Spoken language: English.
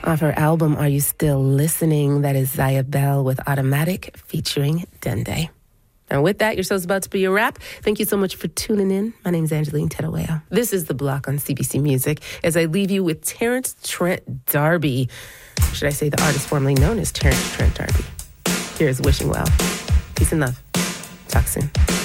Off her album, Are You Still Listening? That is Zaya Bell with Automatic featuring Dende. And with that, your show's about to be a wrap. Thank you so much for tuning in. My name is Angeline Terawea. This is The Block on CBC Music as I leave you with Terrence Trent D'Arby. Should I say the artist formerly known as Terrence Trent D'Arby. Here's wishing well. Peace and love. Talk soon.